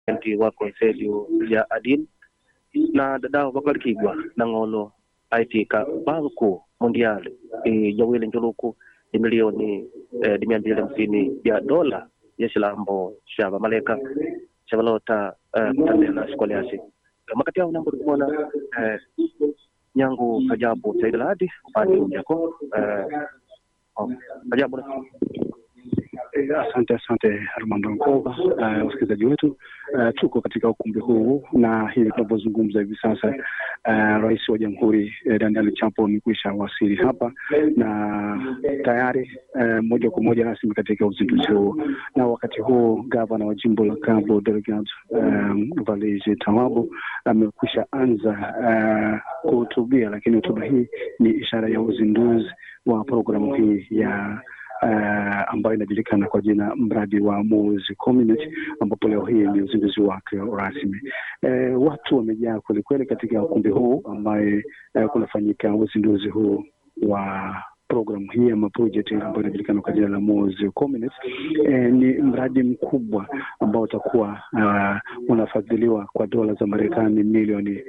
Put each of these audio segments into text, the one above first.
wa Conselho ya Adil na dadao wakarikigwa na ngolo aitika Banco Mundial yawile njuluku milioni $250 ya shilambo shaba maleka shabalota kutandela shikoleasi makati yao nambo kumona nyangu Kajabu Saidaladi upande yako Kajabu. Asante Armando Nkova. Wasikilizaji wetu, tuko katika ukumbi huu na hivi tunapozungumza hivi sasa Rais wa Jamhuri Daniel Chapo amekwisha wasili hapa na tayari moja kwa moja rasmi katika uzinduzi huu. Na wakati huu gavana wa jimbo la Cabo Delgado Valdez Tawabu amekwisha anza kuhutubia, lakini hotuba hii ni ishara ya uzinduzi wa programu hii ya ambayo inajulikana kwa jina mradi wa Mozi Community, ambapo leo hii ni uzinduzi wake rasmi. Watu wamejaa kweli kweli katika ukumbi huu ambaye kunafanyika uzinduzi huu wa programu hii ama project ambayo inajulikana kwa jina la Mozi Community. Ni mradi mkubwa ambao utakuwa unafadhiliwa kwa dola za Marekani milioni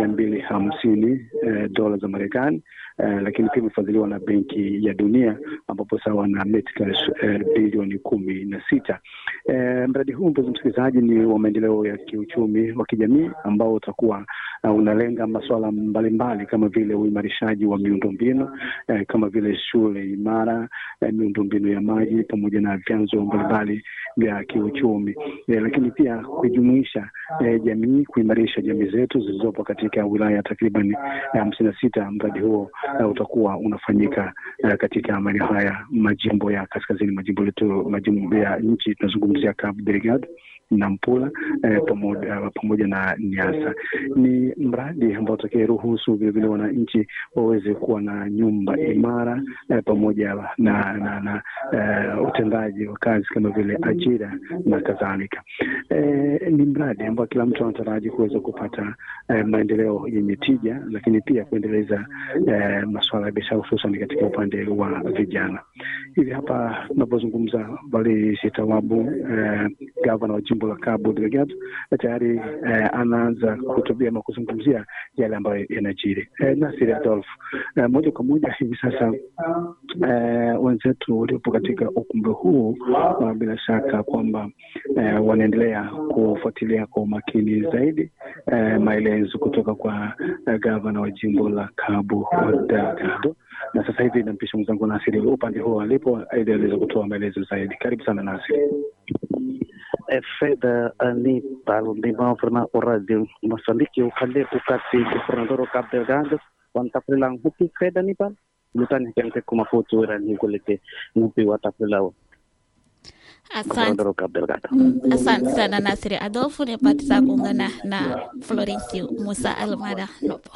250 dola za Marekani, lakini pia imefadhiliwa na Benki ya Dunia ambapo sawa na Metcash bilioni 16. Mradi huu mpenzi msikilizaji ni wa maendeleo ya kiuchumi wa kijamii ambao utakuwa unalenga masuala mbalimbali kama vile uimarishaji wa miundombinu kama vile shule imara, miundombinu ya maji pamoja na vyanzo mbalimbali vya kiuchumi, lakini pia kujumuisha jamii, kuimarisha jamii zetu zilizopo katika wilaya takriban 56. Mradi huo utakuwa unafanyika katika maeneo haya, majimbo ya kaskazini, majimbo ya nchi tunazungumzia Cabo Delgado, Nampula pamoja na Niassa. Ni mradi ambao utakayeruhusu vile vile wananchi waweze kuwa na nyumba imara pamoja na utendaji wa kazi kama vile ajira na kadhalika. Ni mradi ambao kila mtu anataraji kuweza kupata maendeleo yenye tija, lakini pia kuendeleza masuala ya biashara hususan katika upande wa vijana. Hivi hapa tunapozungumza Valdez Tawabu, gavana wa jimbo la Cabo Delgado, tayari anaanza kuhutubia na kuzungumzia yale ambayo yanajiri. Nasir Adolf, moja kwa moja hivi sasa wenzetu waliopo katika ukumbi huu bila shaka kwamba wanaendelea kufuatilia kwa umakini zaidi maelezo kutoka kwa gavana wa jimbo la Cabo Delgado. Na sasa hivi nampisha mwenzangu Nasiri upande huo alipo ili aweze kutoa maelezo zaidi. Karibu sana Nasiri. Fedha ni palma forna radio Mozambique ukale ukati governador Cabo Delgado wantaprilang hupi fedha ni pal lutan kente kumafutu rani kulete ngupi wataprilaw. Asante sana Nasiri Adolfo, nipata kuungana na Florencio Musa Almada Nopo.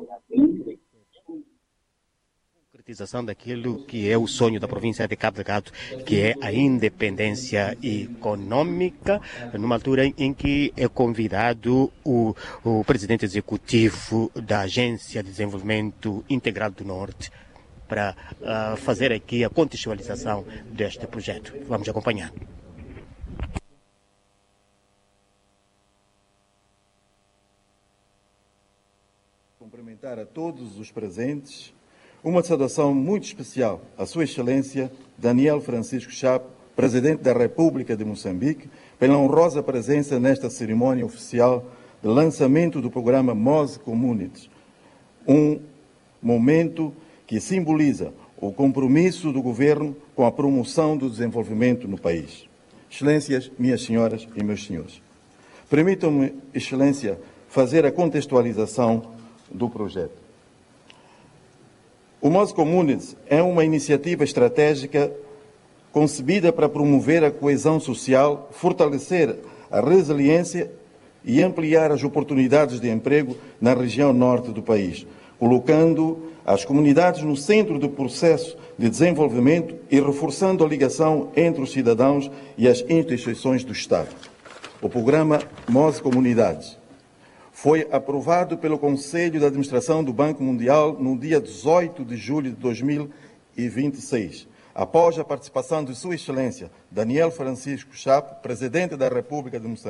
Concretização daquilo que é o sonho da província de Cabo Delgado, que é a independência econômica, numa altura em que é convidado o presidente executivo da Agência de Desenvolvimento Integrado do Norte para fazer aqui a contextualização deste projeto. Vamos acompanhar. Cumprimentar a todos os presentes. Uma saudação muito especial à Sua Excelência Daniel Francisco Chapo, Presidente da República de Moçambique, pela honrosa presença nesta cerimônia oficial de lançamento do programa Mozi Community, um momento que simboliza o compromisso do Governo com a promoção do desenvolvimento no país. Excelências, minhas senhoras e meus senhores, permitam-me, Excelência, fazer a contextualização do projeto. O Mozi Communities é uma iniciativa estratégica concebida para promover a coesão social, fortalecer a resiliência e ampliar as oportunidades de emprego na região norte do país, colocando as comunidades no centro do processo de desenvolvimento e reforçando a ligação entre os cidadãos e as instituições do Estado. O programa Mozi Comunidades foi aprovado pelo Conselho de Administração do Banco Mundial no dia 18 de julho de 2026, após a participação de Sua Excelência Daniel Francisco Chapo, Presidente da República de Moçambique,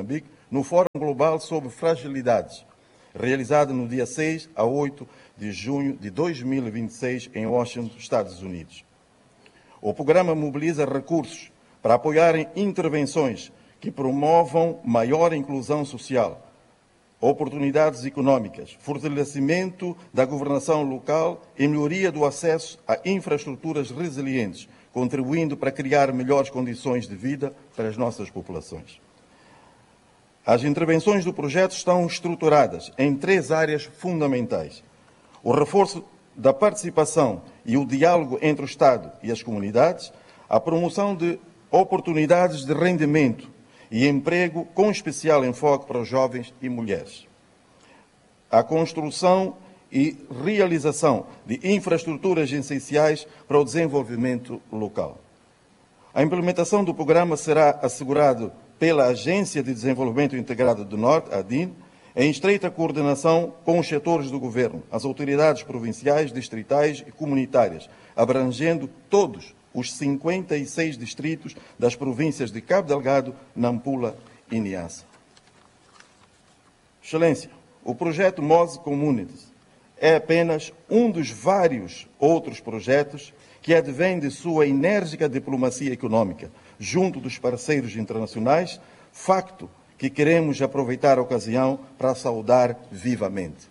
no Fórum Global sobre Fragilidades, realizado no dia 6 a 8 de junho de 2026 em Washington, Estados Unidos. O programa mobiliza recursos para apoiar intervenções que promovam maior inclusão social, oportunidades econômicas, fortalecimento da governação local e melhoria do acesso a infraestruturas resilientes, contribuindo para criar melhores condições de vida para as nossas populações. As intervenções do projeto estão estruturadas em 3 áreas fundamentais: o reforço da participação e o diálogo entre o Estado e as comunidades, a promoção de oportunidades de rendimento e emprego, com especial enfoque para os jovens e mulheres, a construção e realização de infraestruturas essenciais para o desenvolvimento local. A implementação do programa será assegurada pela Agência de Desenvolvimento Integrado do Norte, ADIN, em estreita coordenação com os setores do governo, as autoridades provinciais, distritais e comunitárias, abrangendo todos os 56 distritos das províncias de Cabo Delgado, Nampula e Niassa. Excelência, o projeto Mose Communities é apenas um dos vários outros projetos que advém de sua enérgica diplomacia econômica junto dos parceiros internacionais, facto que queremos aproveitar a ocasião para saudar vivamente.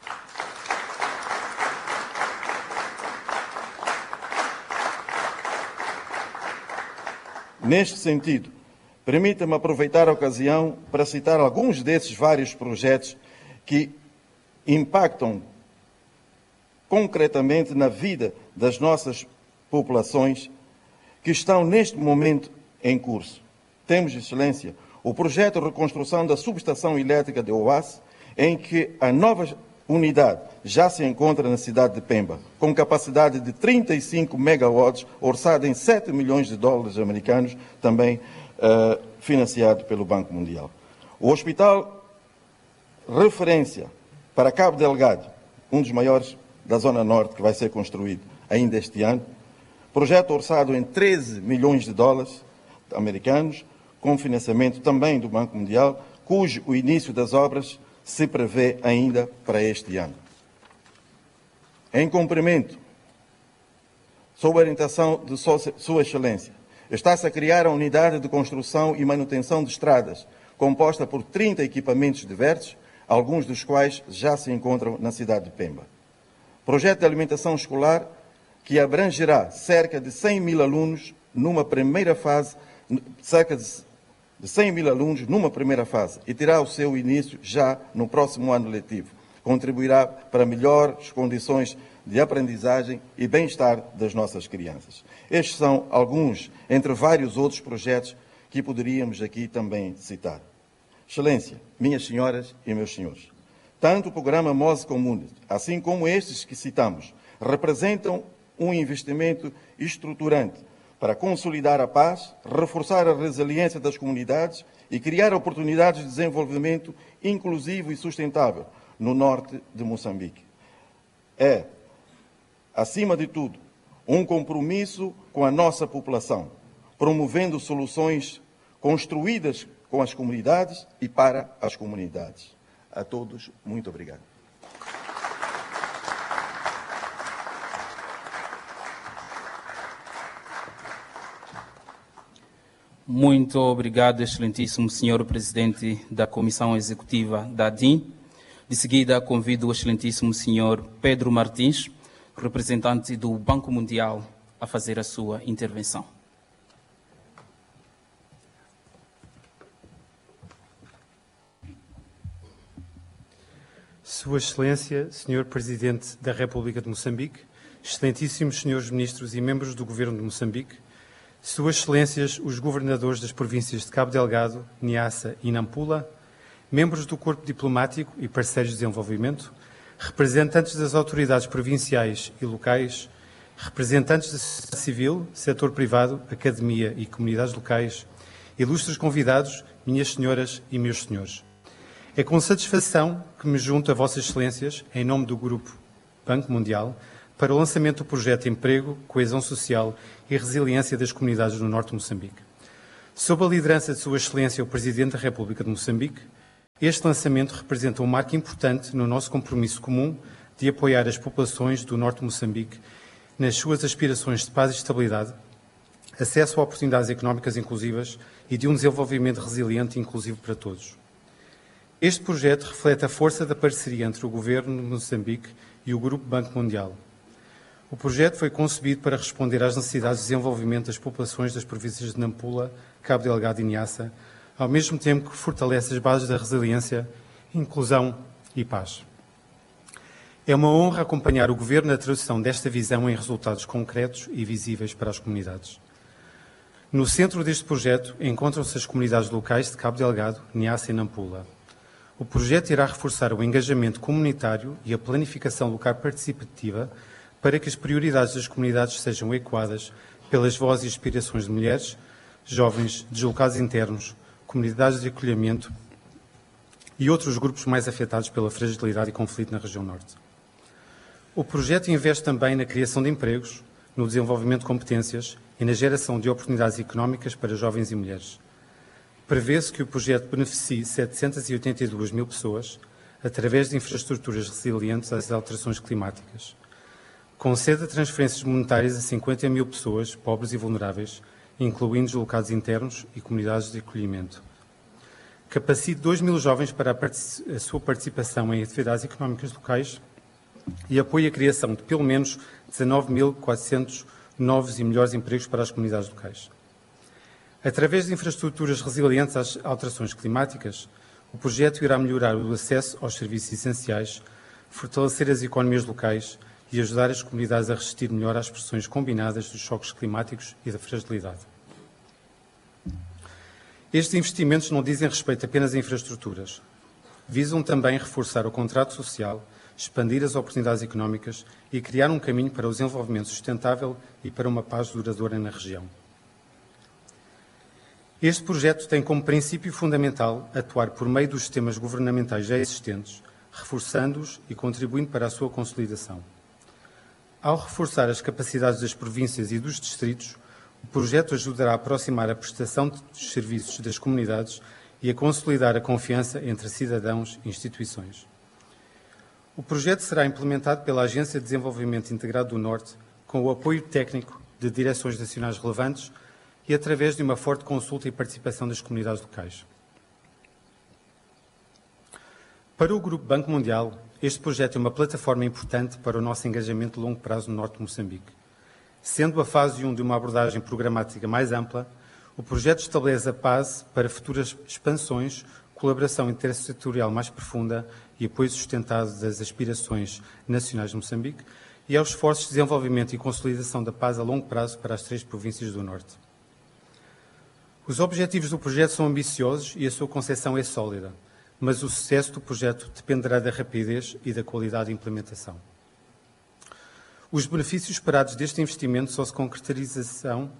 Neste sentido, permita-me aproveitar a ocasião para citar alguns desses vários projetos que impactam concretamente na vida das nossas populações que estão neste momento em curso. Temos, Excelência, o projeto de reconstrução da subestação elétrica de Oase, em que a nova unidade já se encontra na cidade de Pemba, com capacidade de 35 megawatts, orçada em 7 milhões de dólares americanos, também financiado pelo Banco Mundial. O hospital referência para Cabo Delgado, um dos maiores da Zona Norte, que vai ser construído ainda este ano, projeto orçado em 13 milhões de dólares americanos, com financiamento também do Banco Mundial, cujo o início das obras se prevê ainda para este ano. Em cumprimento, sob a orientação de Sua Excelência, está-se a criar a unidade de construção e manutenção de estradas, composta por 30 equipamentos diversos, alguns dos quais já se encontram na cidade de Pemba. Projeto de alimentação escolar que abrangerá cerca de 100 mil alunos numa primeira fase, e terá o seu início já no próximo ano letivo. Contribuirá para melhores condições de aprendizagem e bem-estar das nossas crianças. Estes são alguns, entre vários outros projetos que poderíamos aqui também citar. Excelência, minhas senhoras e meus senhores, tanto o programa Mose Communities, assim como estes que citamos, representam um investimento estruturante para consolidar a paz, reforçar a resiliência das comunidades e criar oportunidades de desenvolvimento inclusivo e sustentável no norte de Moçambique. É, acima de tudo, um compromisso com a nossa população, promovendo soluções construídas com as comunidades e para as comunidades. A todos, muito obrigado. Muito obrigado, excelentíssimo senhor presidente da Comissão Executiva da ADIN. De seguida, convido o excelentíssimo senhor Pedro Martins, representante do Banco Mundial, a fazer a sua intervenção. Sua Excelência, Senhor Presidente da República de Moçambique, excelentíssimos senhores ministros e membros do Governo de Moçambique, Suas Excelências, os governadores das províncias de Cabo Delgado, Niassa e Nampula, membros do Corpo Diplomático e parceiros de desenvolvimento, representantes das autoridades provinciais e locais, representantes da sociedade civil, setor privado, academia e comunidades locais, ilustres convidados, minhas senhoras e meus senhores. É com satisfação que me junto a Vossas Excelências, em nome do Grupo Banco Mundial, para o lançamento do projeto de Emprego, Coesão Social e Resiliência das Comunidades do Norte de Moçambique. Sob a liderança de Sua Excelência o Presidente da República de Moçambique, este lançamento representa um marco importante no nosso compromisso comum de apoiar as populações do norte de Moçambique nas suas aspirações de paz e estabilidade, acesso a oportunidades económicas inclusivas e de um desenvolvimento resiliente e inclusivo para todos. Este projeto reflete a força da parceria entre o Governo de Moçambique e o Grupo Banco Mundial. O projeto foi concebido para responder às necessidades de desenvolvimento das populações das províncias de Nampula, Cabo Delgado e Niassa, ao mesmo tempo que fortalece as bases da resiliência, inclusão e paz. É uma honra acompanhar o Governo na tradução desta visão em resultados concretos e visíveis para as comunidades. No centro deste projeto encontram-se as comunidades locais de Cabo Delgado, Niassa e Nampula. O projeto irá reforçar o engajamento comunitário e a planificação local participativa para que as prioridades das comunidades sejam ecoadas pelas vozes e aspirações de mulheres, jovens, deslocados internos, comunidades de acolhimento e outros grupos mais afetados pela fragilidade e conflito na região norte. O projeto investe também na criação de empregos, no desenvolvimento de competências e na geração de oportunidades económicas para jovens e mulheres. Prevê-se que o projeto beneficie 782 mil pessoas através de infraestruturas resilientes às alterações climáticas. Concede transferências monetárias a 50 mil pessoas pobres e vulneráveis, incluindo deslocados internos e comunidades de acolhimento. Capacite 2 mil jovens para a sua participação em atividades económicas locais e apoie a criação de pelo menos 19.400 novos e melhores empregos para as comunidades locais. Através de infraestruturas resilientes às alterações climáticas, o projeto irá melhorar o acesso aos serviços essenciais, fortalecer as economias locais e ajudar as comunidades a resistir melhor às pressões combinadas dos choques climáticos e da fragilidade. Estes investimentos não dizem respeito apenas a infraestruturas. Visam também reforçar o contrato social, expandir as oportunidades económicas e criar um caminho para o desenvolvimento sustentável e para uma paz duradoura na região. Este projeto tem como princípio fundamental atuar por meio dos sistemas governamentais já existentes, reforçando-os e contribuindo para a sua consolidação. Ao reforçar as capacidades das províncias e dos distritos, o projeto ajudará a aproximar a prestação dos serviços das comunidades e a consolidar a confiança entre cidadãos e instituições. O projeto será implementado pela Agência de Desenvolvimento Integrado do Norte, com o apoio técnico de direções nacionais relevantes e através de uma forte consulta e participação das comunidades locais. Para o Grupo Banco Mundial, este projeto é uma plataforma importante para o nosso engajamento de longo prazo no norte de Moçambique. Sendo a fase 1 de uma abordagem programática mais ampla, o projeto estabelece a base para futuras expansões, colaboração intersetorial mais profunda e apoio sustentado das aspirações nacionais de Moçambique e aos esforços de desenvolvimento e consolidação da paz a longo prazo para as 3 províncias do norte. Os objetivos do projeto são ambiciosos e a sua concepção é sólida, mas o sucesso do projeto dependerá da rapidez e da qualidade de implementação. Os benefícios esperados deste investimento só se concretizarão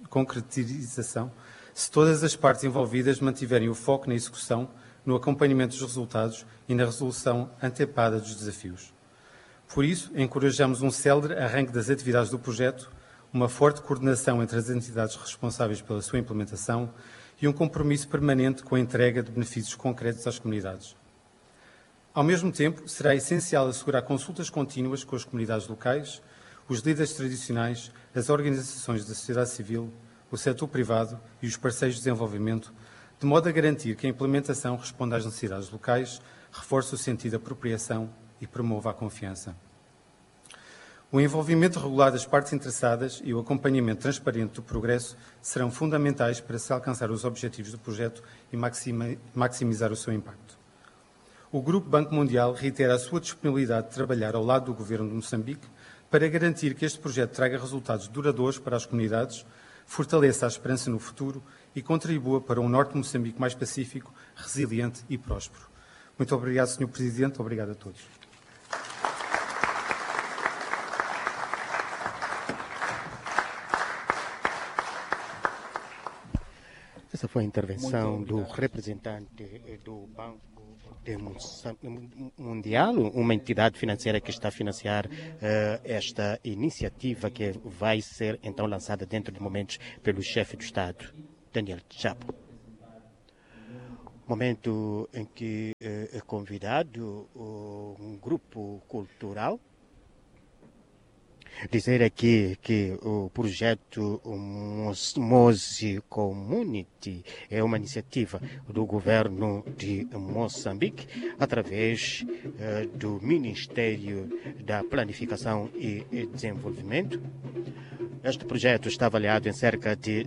se todas as partes envolvidas mantiverem o foco na execução, no acompanhamento dos resultados e na resolução antecipada dos desafios. Por isso, encorajamos um célere arranque das atividades do projeto, uma forte coordenação entre as entidades responsáveis pela sua implementação e um compromisso permanente com a entrega de benefícios concretos às comunidades. Ao mesmo tempo, será essencial assegurar consultas contínuas com as comunidades locais, os líderes tradicionais, as organizações da sociedade civil, o setor privado e os parceiros de desenvolvimento, de modo a garantir que a implementação responda às necessidades locais, reforce o sentido de apropriação e promova a confiança. O envolvimento regular das partes interessadas e o acompanhamento transparente do progresso serão fundamentais para se alcançar os objetivos do projeto e maximizar o seu impacto. O Grupo Banco Mundial reitera a sua disponibilidade de trabalhar ao lado do Governo de Moçambique para garantir que este projeto traga resultados duradouros para as comunidades, fortaleça a esperança no futuro e contribua para um norte de Moçambique mais pacífico, resiliente e próspero. Muito obrigado, Sr. Presidente. Obrigado a todos. Essa foi a intervenção do representante do Banco Mundial, uma entidade financeira que está a financiar esta iniciativa que vai ser então lançada dentro de momentos pelo chefe do Estado. Daniel Chapo. Momento em que é convidado um grupo cultural. Dizer aqui que o projeto Mozi Community é uma iniciativa do governo de Moçambique através do Ministério da Planificação e Desenvolvimento. Este projeto está avaliado em cerca de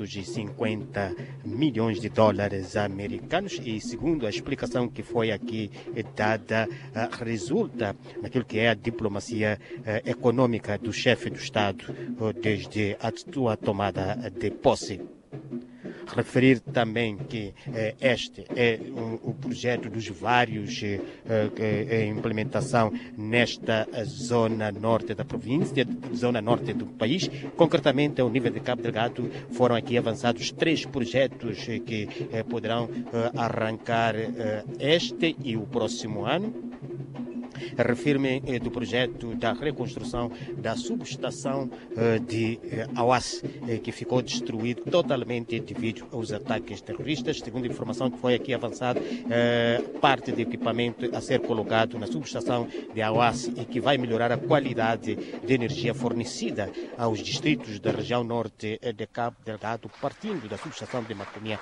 250 milhões de dólares americanos e, segundo a explicação que foi aqui dada, resulta naquilo que é a diplomacia econômica do chefe do Estado desde a sua tomada de posse. Referir também que este é o projeto dos vários em implementação nesta zona norte da província, zona norte do país. Concretamente, ao nível de Cabo Delgado, foram aqui avançados 3 projetos que poderão arrancar este e o próximo ano. Refiro-me do projeto da reconstrução da subestação de Auace, que ficou destruído totalmente devido aos ataques terroristas. Segundo a informação que foi aqui avançada, parte do equipamento a ser colocado na subestação de Auace e que vai melhorar a qualidade de energia fornecida aos distritos da região norte de Cabo Delgado, partindo da subestação de Macomia,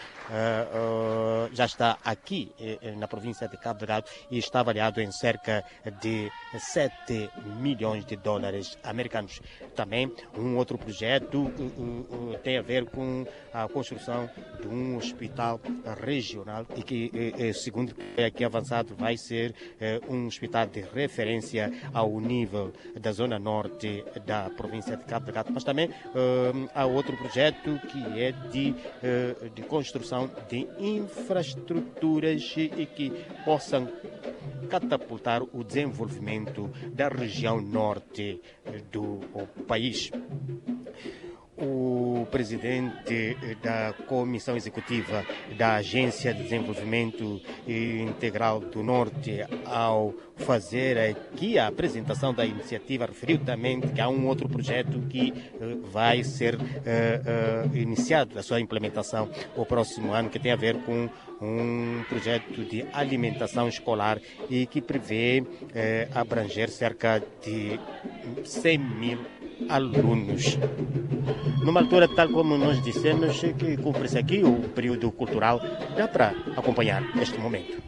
já está aqui na província de Cabo Delgado e está avaliado em cerca de 7 milhões de dólares americanos. Também um outro projeto tem a ver com a construção de um hospital regional e que, segundo é aqui avançado, vai ser um hospital de referência ao nível da zona norte da província de Cabo Delgado. Mas também há outro projeto que é de construção de infraestruturas e que possam catapultar o desenvolvimento da região norte do país. O presidente da Comissão Executiva da Agência de Desenvolvimento Integral do Norte, ao fazer aqui a apresentação da iniciativa, referiu também que há um outro projeto que vai ser iniciado a sua implementação o próximo ano, que tem a ver com um projeto de alimentação escolar e que prevê abranger cerca de 100 mil alunos. Numa altura, tal como nós dissemos, que cumpre-se aqui o período cultural, dá para acompanhar este momento.